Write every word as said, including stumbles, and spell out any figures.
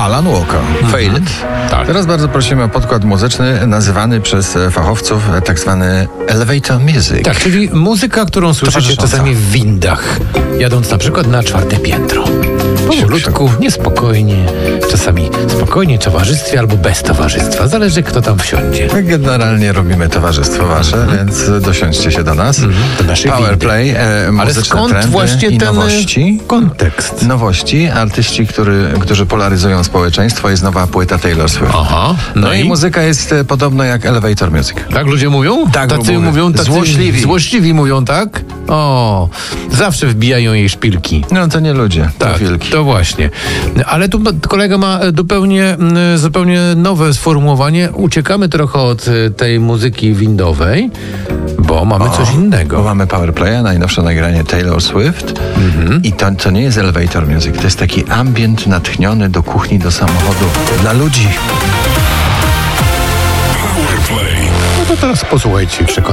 Alan Walker, Mhm. Fade It. Tak. Teraz bardzo prosimy o podkład muzyczny nazywany przez fachowców tak zwany elevator music. Tak, czyli muzyka, którą słyszycie Towarzysząca. czasami w windach, jadąc na przykład na czwarte piętro. Powolutku, niespokojnie, czasami spokojnie, w towarzystwie albo bez towarzystwa. Zależy, kto tam wsiądzie. My generalnie robimy towarzystwo wasze, Mhm. więc dosiądźcie się do nas. Do naszej windy. Powerplay, e, Ale muzyczne skąd trendy właśnie i ten nowości. kontekst? Nowości, artyści, który, którzy polaryzują społeczeństwo, jest nowa płyta Taylor Swift. Aha, No, i muzyka jest e, podobna jak elevator music. Tak ludzie mówią? Tak Tacy mówię. mówią, tacy Złośliwi. Złośliwi mówią, tak? O, zawsze wbijają jej szpilki. No to nie ludzie, to Tak, wilki. to właśnie. Ale tu kolega ma zupełnie, zupełnie nowe sformułowanie. Uciekamy trochę od tej muzyki windowej, bo mamy coś Bo innego. mamy Powerplaya, najnowsze nagranie Taylor Swift i to, to nie jest elevator music, to jest taki ambient natchniony do kuchni, do samochodu, dla ludzi. No to teraz posłuchajcie, przekonajcie.